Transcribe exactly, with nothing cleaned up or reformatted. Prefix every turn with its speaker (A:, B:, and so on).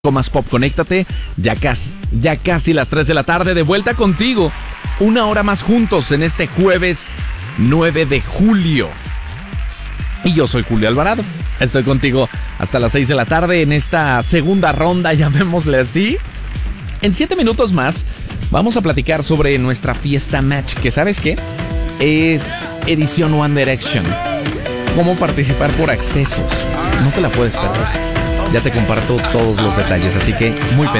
A: Más Pop, conéctate, ya casi, ya casi las tres de la tarde, de vuelta contigo, una hora más juntos en este jueves nueve de julio. Y yo soy Julio Alvarado, estoy contigo hasta las seis de la tarde en esta segunda ronda, llamémosle así. En siete minutos más vamos a platicar sobre nuestra fiesta match, que ¿sabes qué? Es edición One Direction. Cómo participar por accesos, no te la puedes perder. Ya te comparto todos los detalles, así que muy pendiente.